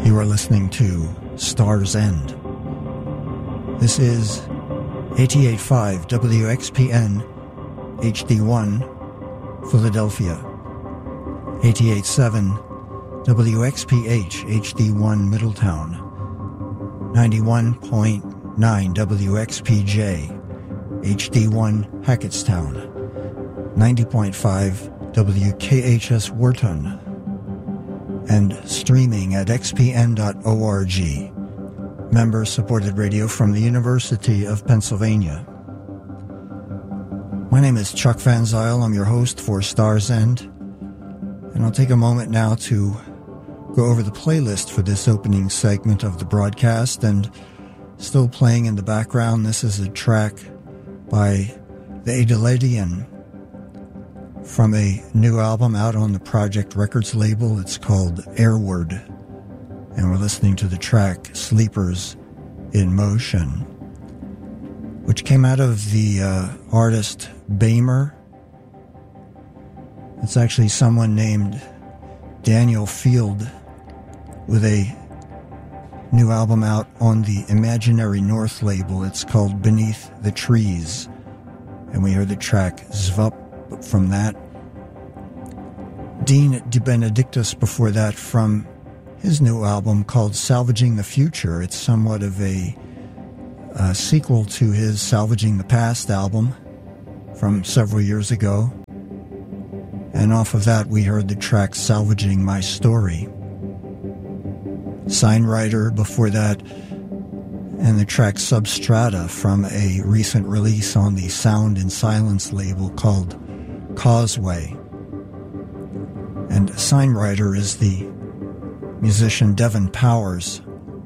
You are listening to Star's End. This is 88.5 WXPN HD1 Philadelphia, 88.7 WXPH HD1 Middletown, 91.9 WXPJ HD1 Hackettstown, 90.5 WKHS Wharton, and streaming at xpn.org. Member-supported radio from the University of Pennsylvania. My name is Chuck Van Zyl. I'm your host for Star's End. And I'll take a moment now to go over the playlist for this opening segment of the broadcast. And still playing in the background, this is a track by the Adelidian from a new album out on the Project Records label. It's called Airward, and we're listening to the track Sleepers in Motion, which came out of the artist Bamer. It's actually someone named Daniel Field with a new album out on the Imaginary North label. It's called Beneath the Trees, and we heard the track Zvup from that. Dean DeBenedictis before that from his new album called Salvaging the Future. It's somewhat of a sequel to his Salvaging the Past album from several years ago. And off of that we heard the track Salvaging My Story. Signwriter before that, and the track Substrata from a recent release on the Sound and Silence label called Causeway. And signwriter is the musician Devin Powers.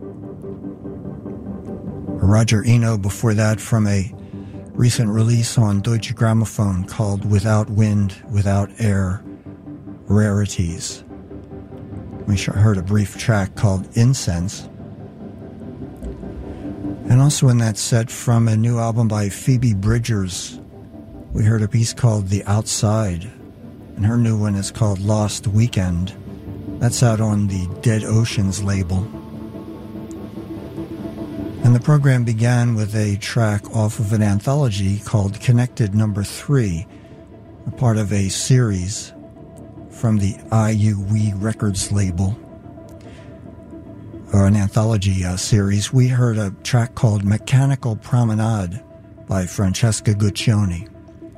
Roger Eno before that from a recent release on Deutsche Grammophon called Without Wind, Without Air, Rarities. We heard a brief track called Incense. And also in that set from a new album by Phoebe Bridgers, we heard a piece called The Outside, and her new one is called Lost Weekend. That's out on the Dead Oceans label. And the program began with a track off of an anthology called Connected Number 3, a part of a series from the IUWE Records label, or an anthology series. We heard a track called Mechanical Promenade by Francesca Guccione.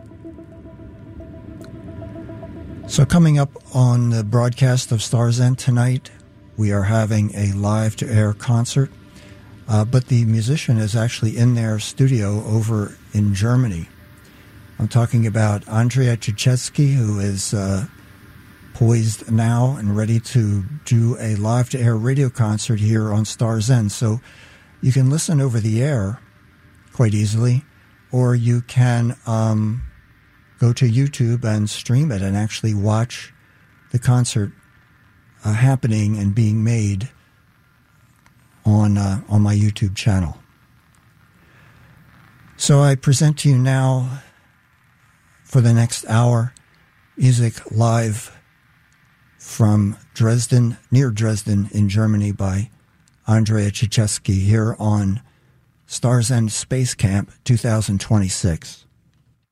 So coming up on the broadcast of Star's End tonight, we are having a live-to-air concert, but the musician is actually in their studio over in Germany. I'm talking about Andrea Cichetsky, who is poised now and ready to do a live-to-air radio concert here on Star's End. So you can listen over the air quite easily, or you can go to YouTube and stream it and actually watch the concert happening and being made on my YouTube channel. So I present to you now, for the next hour, music live from Dresden, near Dresden in Germany, by Andrea Cichetsky here on Star's End Space Camp 2026.